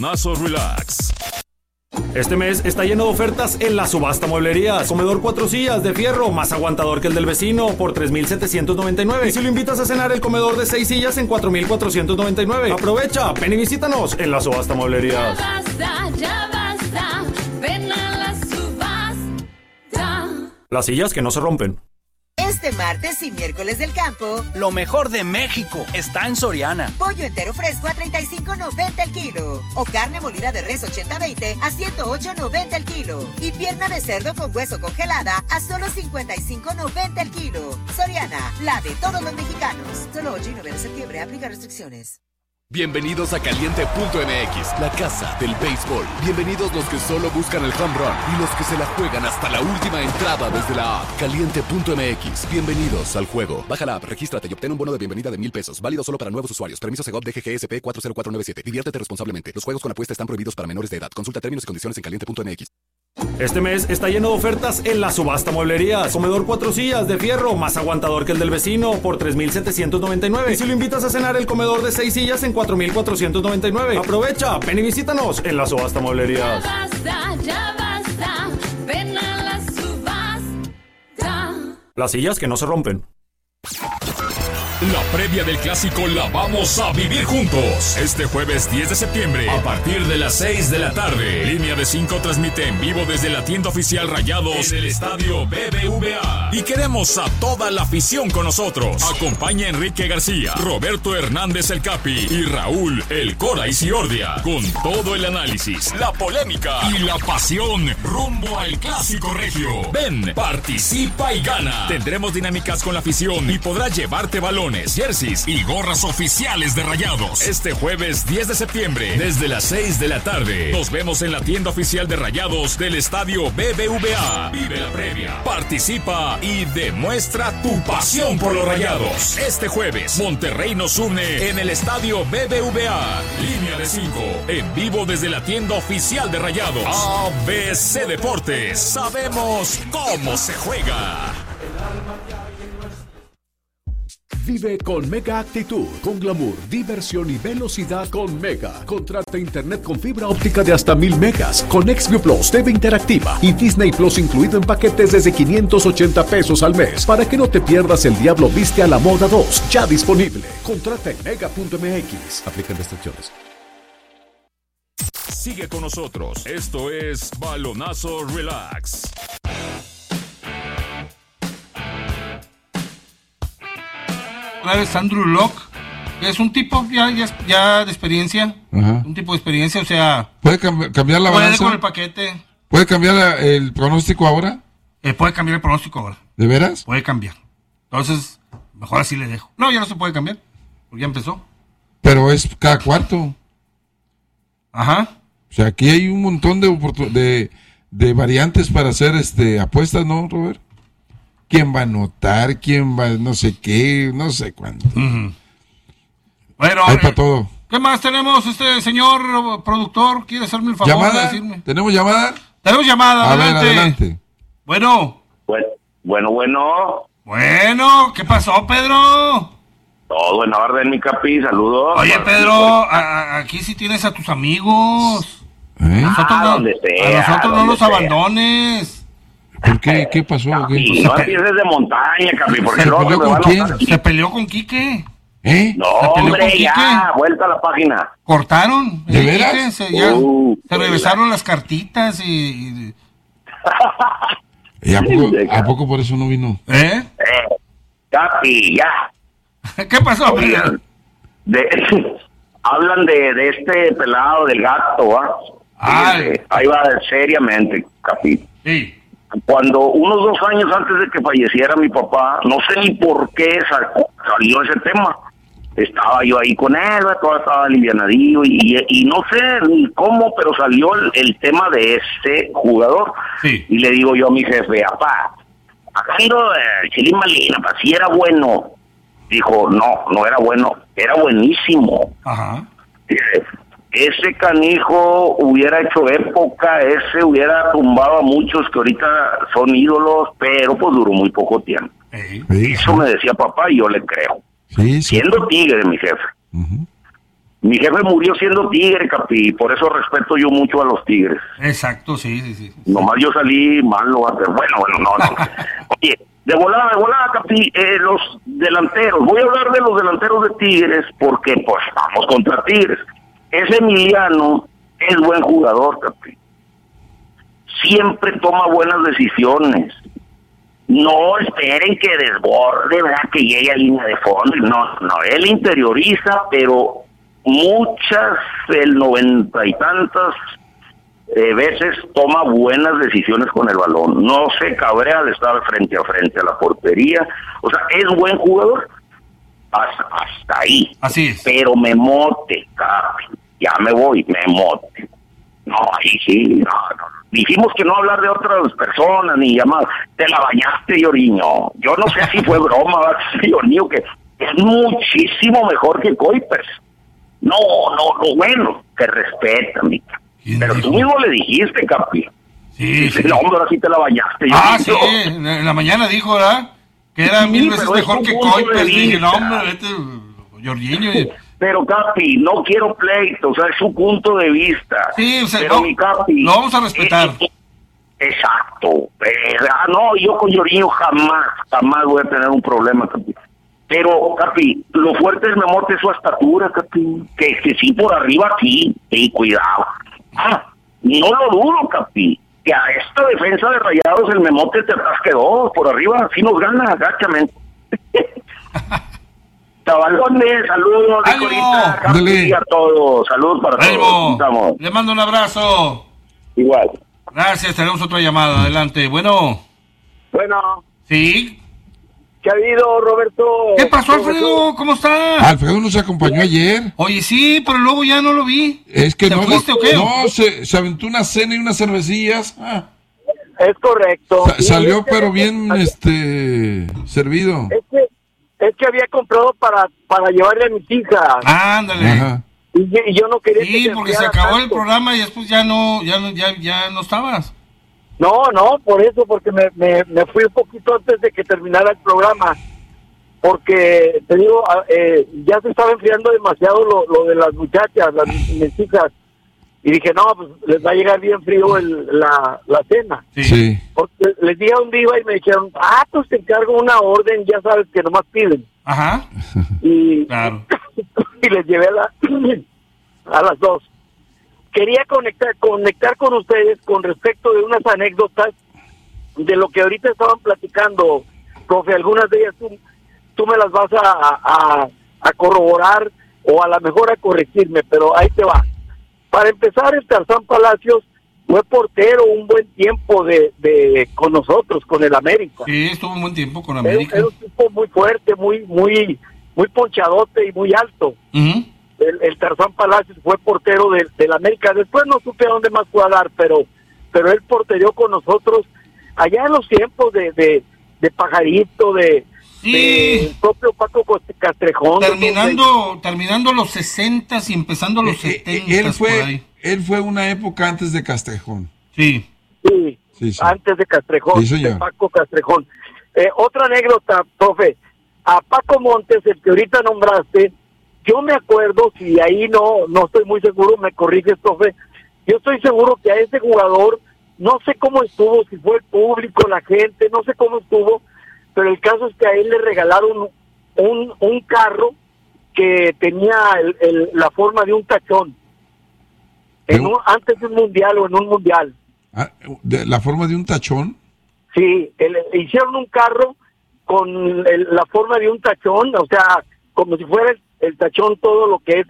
Nazo Relax. Este mes está lleno de ofertas en la subasta mueblerías. Comedor 4 sillas de fierro, más aguantador que el del vecino, por $3,799. Y si lo invitas a cenar, el comedor de 6 sillas en $4,499. Aprovecha, ven y visítanos en la subasta mueblerías. Ya basta, ven a la subasta. Las sillas que no se rompen. Este martes y miércoles del campo, lo mejor de México está en Soriana. Pollo entero fresco a $35.90 el kilo. O carne molida de res 80-20 a $108.90 el kilo. Y pierna de cerdo con hueso congelada a solo $55.90 el kilo. Soriana, la de todos los mexicanos. Solo 8 y 9 de septiembre, aplica restricciones. Bienvenidos a Caliente.mx, la casa del béisbol. Bienvenidos los que solo buscan el home run y los que se la juegan hasta la última entrada desde la app. Caliente.mx, bienvenidos al juego. Baja la app, regístrate y obtén un bono de bienvenida de $1,000. Válido solo para nuevos usuarios. Permiso Segov DGGSP 40497. Diviértete responsablemente. Los juegos con apuesta están prohibidos para menores de edad. Consulta términos y condiciones en Caliente.mx. Este mes está lleno de ofertas en la subasta mueblerías. Comedor 4 sillas de fierro, más aguantador que el del vecino, por $3,799. Y si lo invitas a cenar, el comedor de 6 sillas en $4,499. Aprovecha, ven y visítanos en la subasta mueblerías. Ya basta, ven a la subasta. Las sillas que no se rompen. La previa del clásico la vamos a vivir juntos. Este jueves 10 de septiembre, a partir de las 6 de la tarde. Línea de 5 transmite en vivo desde la tienda oficial Rayados en el estadio BBVA. Y queremos a toda la afición con nosotros. Acompaña a Enrique García, Roberto Hernández el Capi y Raúl el Cora Isiordia. Con todo el análisis, la polémica y la pasión rumbo al clásico regio. Ven, participa y gana. Tendremos dinámicas con la afición y podrás llevarte balones, jerseys y gorras oficiales de Rayados. Este jueves 10 de septiembre, desde las 6 de la tarde. Nos vemos en la tienda oficial de Rayados del estadio BBVA. Vive la previa, participa y demuestra tu pasión por los Rayados. Este jueves, Monterrey nos une en el estadio BBVA. Línea de 5, en vivo desde la tienda oficial de Rayados. ABC Deportes, sabemos cómo se juega. Vive con Mega Actitud, con glamour, diversión y velocidad con Mega. Contrata internet con fibra óptica de hasta 1000 megas, con Xview Plus, TV interactiva y Disney Plus incluido en paquetes desde $580 al mes, para que no te pierdas El Diablo Viste a la Moda 2, ya disponible. Contrata en Mega.mx. Aplican restricciones. Sigue con nosotros. Esto es Balonazo Relax. Es Andrew Locke, es un tipo ya de experiencia. Ajá. Un tipo de experiencia, o sea, ¿puede cambiar la balanza? Puede con el paquete. ¿Puede cambiar el pronóstico ahora? Puede cambiar el pronóstico ahora. ¿De veras? Puede cambiar. Entonces, mejor así le dejo. No, ya no se puede cambiar, porque ya empezó. Pero es cada cuarto. Ajá. O sea, aquí hay un montón de variantes para hacer apuestas, ¿no, Robert? ¿Quién va a anotar? ¿Quién va no sé qué? No sé cuánto. Uh-huh. Bueno, hay para todo. ¿Qué más tenemos, señor productor? ¿Quiere hacerme el favor ¿Llamada? de decirme? ¿Tenemos llamada? Tenemos llamada, adelante. A ver, adelante. Bueno. Bueno, ¿qué pasó, Pedro? Todo en orden, mi Capi, saludos. Oye, Pedro, aquí sí tienes a tus amigos. A nosotros no los abandones. ¿Por qué? ¿Qué pasó? Capi, no empieces de montaña, Capi, porque ¿Se peleó con quién? Se peleó con Quique. No, hombre, ya, vuelta a la página. ¿Cortaron? ¿De veras? Se regresaron las cartitas y... ¿Y a poco por eso no vino? Capi, ya. ¿Qué pasó? Hablan de este pelado del gato, ahí va seriamente, Capi. Sí. Cuando unos 2 años antes de que falleciera mi papá, no sé ni por qué salió ese tema. Estaba yo ahí con él, todo estaba alivianadillo y no sé ni cómo, pero salió el tema de este jugador. Sí. Y le digo yo a mi jefe, papá, hablando Chilín Malina, si era bueno. Dijo, no era bueno, era buenísimo. Ajá. Ese canijo hubiera hecho época, ese hubiera tumbado a muchos que ahorita son ídolos, pero pues duró muy poco tiempo. Eso me decía papá y yo le creo. Sí. Siendo tigre, mi jefe. Uh-huh. Mi jefe murió siendo tigre, Capi, y por eso respeto yo mucho a los tigres. Exacto, sí. Nomás yo salí malo, bueno, no. Oye, de volada, Capi, los delanteros, voy a hablar de los delanteros de Tigres, porque pues vamos contra Tigres. Ese Emiliano es buen jugador, Capi. Siempre toma buenas decisiones. No esperen que desborde, ¿verdad? Que llegue a línea de fondo. No, él interioriza, pero muchas, el 90 y tantas veces toma buenas decisiones con el balón. No se cabrea al estar frente a la portería. O sea, es buen jugador hasta ahí. Así es. Pero Memote, Capi, ya me voy, Memote. No, ahí sí, no. Dijimos que no hablar de otras personas ni llamar. Te la bañaste, Lloriño. Yo no sé si fue broma, Lloriño, que es muchísimo mejor que Kuipers. No, bueno, que respeta, mica. Pero tú mismo le dijiste, Capi. Sí. No, hombre, ahora sí te la bañaste. Sí, en la mañana dijo, ¿verdad? Que era 1000 veces mejor que Kuipers. Dije, no, hombre, vete, Jorginho. Pero, Capi, no quiero pleito, o sea, es su punto de vista. Sí, o sea, pero, mi Capi, lo vamos a respetar. Exacto. No, yo con Jorginho jamás voy a tener un problema, Capi. Pero, Capi, lo fuerte es Memote, su estatura, Capi. Que sí, por arriba, sí, cuidado. No lo dudo, Capi, que a esta defensa de Rayados el Memote te atasque 2 por arriba, sí nos gana agachamente. Chavalones, saludos, Capi, a todos, saludos para todos. Le mando un abrazo. Igual. Gracias, tenemos otra llamada, adelante. Bueno. ¿Sí? ¿Qué ha habido, Roberto? ¿Qué pasó, Alfredo? ¿Cómo está? Alfredo nos acompañó ayer. Oye, sí, pero luego ya no lo vi. Es que no. ¿Fuiste o qué? No, se aventó una cena y unas cervecillas. Es correcto. Salió, pero bien, servido. Es que había comprado para llevarle a mis hijas. Ándale. Ajá. Y yo no quería. Sí, porque se acabó el programa y después ya no estabas. No, por eso, porque me fui un poquito antes de que terminara el programa, porque te digo, ya se estaba enfriando demasiado lo de las muchachas, mis hijas, y dije, no, pues les va a llegar bien frío la cena. Sí. Porque les dije a dónde iba y me dijeron, pues te encargo una orden, ya sabes que nomás piden. Ajá. Y, claro. Y les llevé a las 2. Quería conectar con ustedes con respecto de unas anécdotas de lo que ahorita estaban platicando, profe. Algunas de ellas tú me las vas a corroborar o a lo mejor a corregirme, pero ahí te va. Para empezar, el Tarzán Palacios fue portero un buen tiempo con nosotros, con el América. Sí, estuvo un buen tiempo con América. Era un tipo muy fuerte, muy ponchadote y muy alto. Uh-huh. El Tarzán Palacios fue portero del América. Después no supe a dónde más fue a dar, pero él porterió con nosotros allá en los tiempos de Pajarito, de propio Paco Castrejón. Terminando los 60s y empezando los 70s. Él fue una época antes de Castrejón. Sí, antes de Castrejón, sí, de Paco Castrejón. Otra anécdota, profe. A Paco Montes, el que ahorita nombraste, yo me acuerdo, si ahí no estoy muy seguro, me corriges, profe, yo estoy seguro que a ese jugador, no sé cómo estuvo, si fue el público, la gente, no sé cómo estuvo, pero el caso es que a él le regalaron un carro que tenía la forma de un tachón, antes de un mundial o en un mundial. ¿La forma de un tachón? Sí, hicieron un carro con la forma de un tachón, o sea, como si fuera el tachón todo lo que es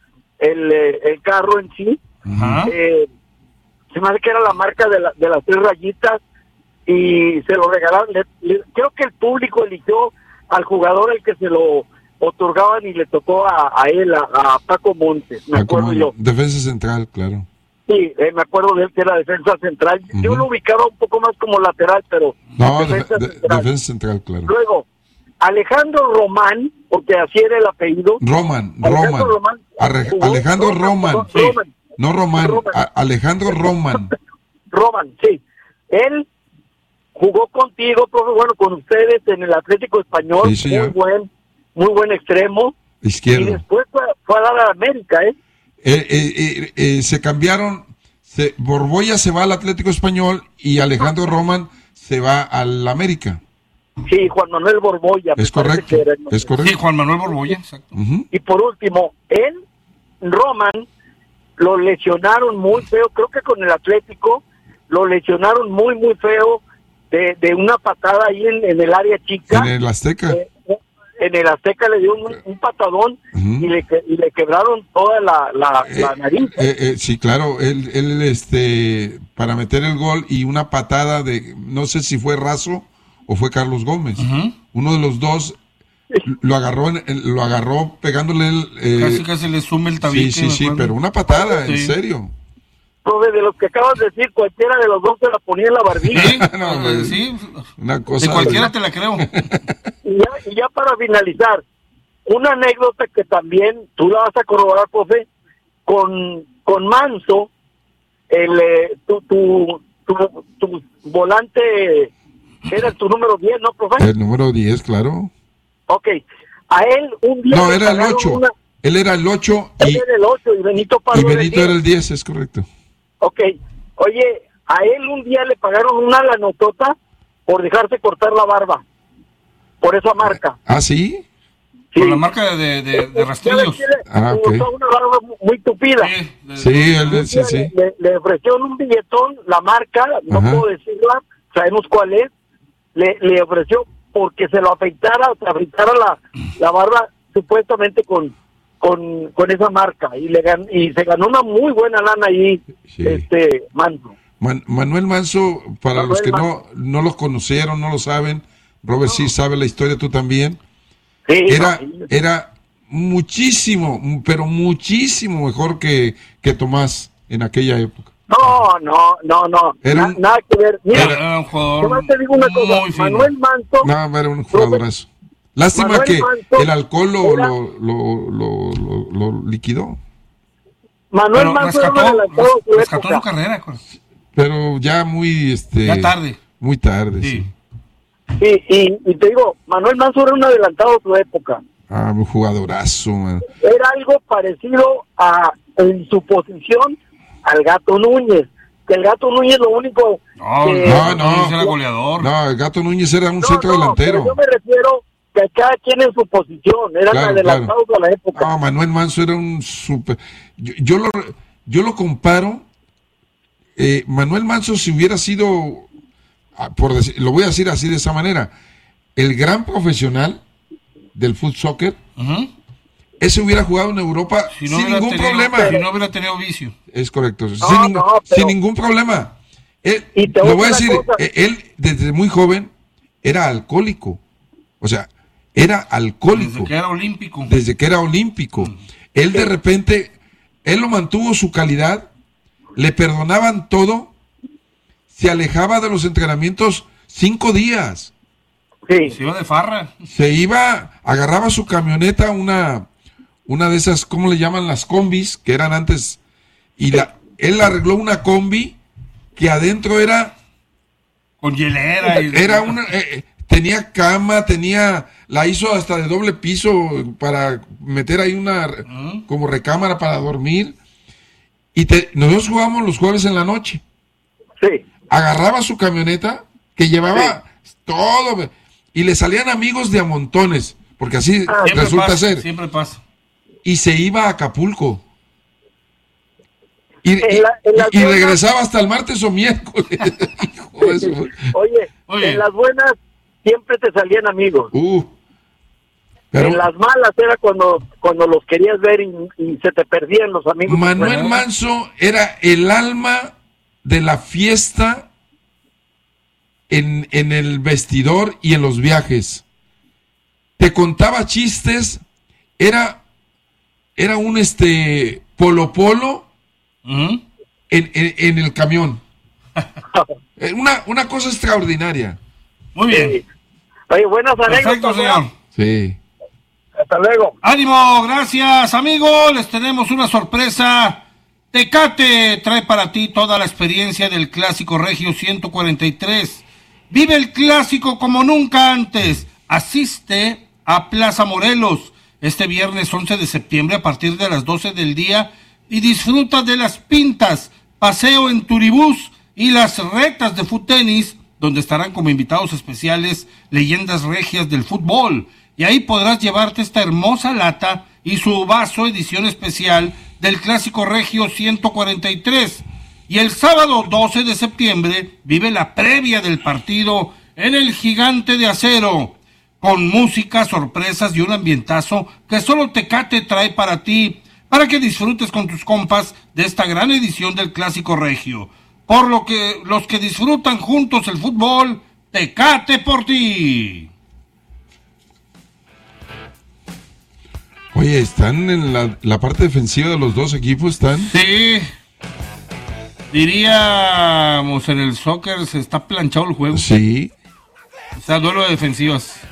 el carro en sí. Ajá. Se me hace que era la marca de las 3 rayitas y se lo regalaron. Creo que el público eligió al jugador el que se lo otorgaban y le tocó a él, a Paco Montes, me acuerdo yo. Defensa central, claro. Sí, me acuerdo de él que era defensa central. Uh-huh. Yo lo ubicaba un poco más como lateral, pero... No, defensa central, claro. Luego, Alejandro Román, porque así era el apellido. Alejandro Román. No Román, Alejandro Román. Román, sí. Él jugó contigo, profe, bueno, con ustedes en el Atlético Español. Sí, señor. Muy buen extremo. Izquierdo. Y después fue a dar a América, Se cambiaron, Borbolla se va al Atlético Español y Alejandro Roman se va al América. Sí, Juan Manuel Borbolla. Es correcto, es correcto. Sí, Juan Manuel Borbolla, exacto. Y por último, Roman lo lesionaron muy feo, creo que con el Atlético lo lesionaron muy feo de una patada ahí en el área chica. En el Azteca. En el Azteca le dio un patadón y le quebraron toda la nariz. Sí, claro, él para meter el gol y una patada de, no sé si fue Razo o fue Carlos Gómez. Uno de los dos lo agarró pegándole casi le sume el tabique. Sí, pero una patada, en serio. Profe, de lo que acabas de decir, cualquiera de los dos se la ponía en la barbilla. Sí, una cosa de cualquiera te la creo. Y ya para finalizar, una anécdota que también tú la vas a corroborar, profe, con Manso, tu volante era tu número 10, ¿no, profe? El número 10, claro. Ok, a él un día... No, era el 8. Él era el 8 Él era el 8 y Benito Pardo era el 10, es correcto. Ok, oye, a él un día le pagaron una lanotota por dejarse cortar la barba, por esa marca. ¿Ah, sí? Por la marca de rastrillos. Ok. Una barba muy tupida. Sí. Le ofrecieron un billetón, la marca, no puedo decirla, sabemos cuál es, le ofreció porque se lo afeitara la barba supuestamente con esa marca y se ganó una muy buena lana ahí, Manso. Manuel Manso, para los que no lo conocieron, no lo saben, Robert sí sabe la historia, tú también. Sí, era muchísimo, pero muchísimo mejor que Tomás en aquella época. No. Nada que ver. Mira, era un jugador te digo una cosa, muy fino. Manuel Manso. No, era un jugadorazo. Lástima Manuel que Manso el alcohol lo liquidó. Manuel Manso rescató su carrera. Pero ya muy ya tarde. Muy tarde, sí. Y te digo, Manuel Manso era un adelantado a su época. Un jugadorazo, man. Era algo parecido en su posición al Gato Núñez. Que el Gato Núñez lo único... No, era goleador. No, el Gato Núñez era un centro delantero. Pero yo me refiero que cada quien en su posición, eran adelantados a la época. No, Manuel Manso era un super... Yo lo comparo. Manuel Manso, si hubiera sido, lo voy a decir así de esa manera, el gran profesional del fútbol soccer, ese hubiera jugado en Europa sin ningún problema. Si no hubiera tenido vicio. Es correcto, sin ningún problema. Lo voy a decir, él desde muy joven era alcohólico. O sea, era alcohólico. Desde que era olímpico. Él de repente, él lo mantuvo su calidad, le perdonaban todo, se alejaba de los entrenamientos 5 días. Sí. Se iba de farra. Agarraba su camioneta, una de esas, ¿cómo le llaman? Las combis, que eran antes, y él arregló una combi que adentro era... Con hielera. Tenía cama, la hizo hasta de doble piso para meter ahí una como recámara para dormir. Y nosotros jugábamos los jueves en la noche. Sí. Agarraba su camioneta que llevaba todo y le salían amigos de a montones, porque así resulta ser. Siempre pasa. Y se iba a Acapulco. Y regresaba hasta el martes o miércoles. Hijo de eso. Oye, en las buenas siempre te salían amigos. Pero en las malas era cuando los querías ver y se te perdían los amigos. Manuel Manso era el alma de la fiesta en el vestidor y en los viajes. Te contaba chistes, era un polo en el camión. Una cosa extraordinaria. Muy bien. Oye, buenas anécdotas. Perfecto, señor. Sí. Hasta luego. Ánimo, gracias, amigos. Les tenemos una sorpresa. Tecate trae para ti toda la experiencia del Clásico Regio 143. Vive el Clásico como nunca antes. Asiste a Plaza Morelos, este viernes 11 de septiembre a partir de las 12 del día y disfruta de las pintas, paseo en turibús y las retas de fúttenis, donde estarán como invitados especiales leyendas regias del fútbol. Y ahí podrás llevarte esta hermosa lata y su vaso edición especial del Clásico Regio 143. Y el sábado 12 de septiembre vive la previa del partido en el Gigante de Acero, con música, sorpresas y un ambientazo que solo Tecate trae para ti, para que disfrutes con tus compas de esta gran edición del Clásico Regio. Por lo que los que disfrutan juntos el fútbol, Tecate por ti. Oye, ¿están en la parte defensiva de los dos equipos? ¿Están? Sí. Diríamos en el soccer, se está planchado el juego. Sí. O sea, duelo de defensivas.